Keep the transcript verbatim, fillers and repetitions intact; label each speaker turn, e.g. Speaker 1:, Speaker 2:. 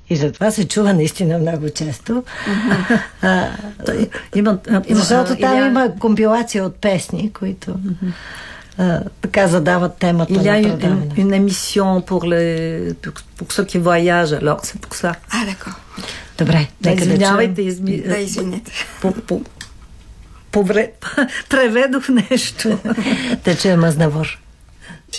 Speaker 1: И затова се чува наистина много често.
Speaker 2: Mm-hmm.
Speaker 1: а,
Speaker 2: има,
Speaker 1: защото
Speaker 2: а,
Speaker 1: там
Speaker 2: или...
Speaker 1: има компилация от песни, които mm-hmm. а, така задават темата на предаване.
Speaker 2: Il y a une, une émission pour, les, pour, pour ceux qui voyagent, alors c'est pour ça.
Speaker 3: Ah, d'accord.
Speaker 1: Добре, нека да чуем.
Speaker 3: Да, извинете.
Speaker 2: По, по, по, преведох нещо.
Speaker 1: Да чуем Азнавур.